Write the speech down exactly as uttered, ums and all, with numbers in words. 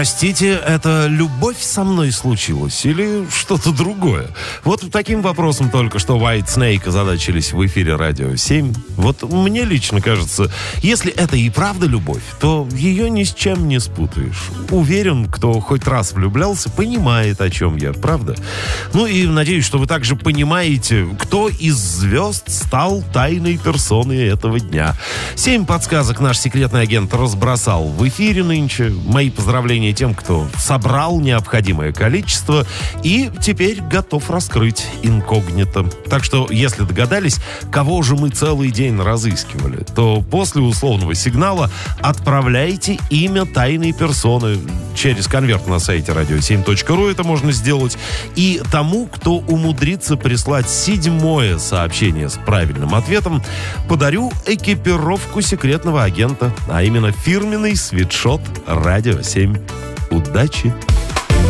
Простите, это любовь со мной случилась или что-то другое? Вот таким вопросом только что White Snake озадачились в эфире Радио семь. Вот мне лично кажется, если это и правда любовь, то ее ни с чем не спутаешь. Уверен, кто хоть раз влюблялся, понимает, о чем я, правда? Ну и надеюсь, что вы также понимаете, кто из звезд стал тайной персоной этого дня. Семь подсказок наш секретный агент разбросал в эфире нынче. Мои поздравления тем, кто собрал необходимое количество и теперь готов раскрыть инкогнито. Так что, если догадались, кого же мы целый день разыскивали, то после условного сигнала отправляйте имя тайной персоны через конверт на сайте радио семь точка ру. Это можно сделать. И тому, кто умудрится прислать седьмое сообщение с правильным ответом, подарю экипировку секретного агента, а именно фирменный свитшот Радио семь. Удачи!